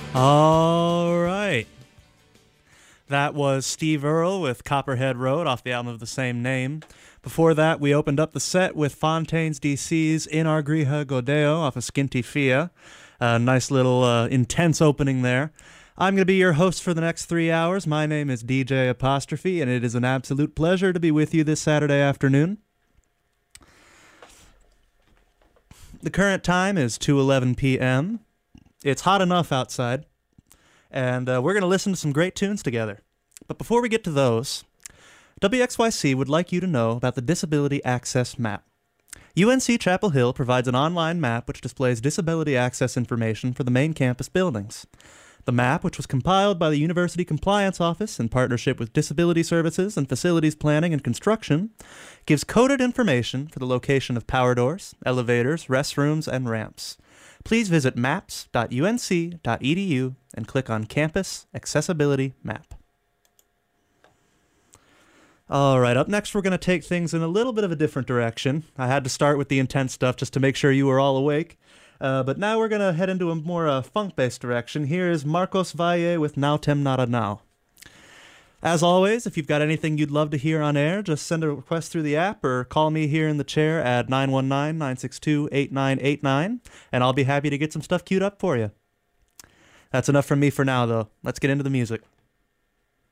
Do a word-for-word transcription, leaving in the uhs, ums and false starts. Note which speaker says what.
Speaker 1: All right. That was Steve Earle with Copperhead Road off the album of the same name. Before that, we opened up the set with Fontaines D C's In Our Griha Godeo off of Skinty Fia. A nice little uh, intense opening there. I'm going to be your host for the next three hours. My name is D J Apostrophe, and it is an absolute pleasure to be with you this Saturday afternoon. The current time is two eleven p.m. It's hot enough outside, and uh, we're going to listen to some great tunes together. But before we get to those, W X Y C would like you to know about the Disability Access Map. U N C Chapel Hill provides an online map which displays disability access information for the main campus buildings. The map, which was compiled by the University Compliance Office in partnership with Disability Services and Facilities Planning and Construction, gives coded information for the location of power doors, elevators, restrooms, and ramps. Please visit maps dot u n c dot e d u and click on Campus Accessibility Map. All right, up next we're going to take things in a little bit of a different direction. I had to start with the intense stuff just to make sure you were all awake. Uh, but now we're going to head into a more uh, funk-based direction. Here is Marcos Valle with Nautem Nada Now. As always, if you've got anything you'd love to hear on air, just send a request through the app or call me here in the chair at nine one nine, nine six two, eight nine eight nine, and I'll be happy to get some stuff queued up for you. That's enough from me for now, though. Let's get into the music.